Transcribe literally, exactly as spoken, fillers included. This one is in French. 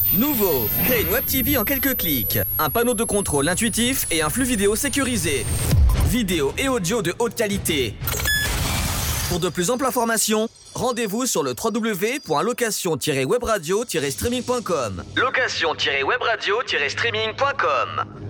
Nouveau, créez une Web T V en quelques clics. Un panneau de contrôle intuitif et un flux vidéo sécurisé. Vidéo et audio de haute qualité. Pour de plus amples informations, rendez-vous sur le w w w point location tiret webradio tiret streaming point com. location tiret webradio tiret streaming point com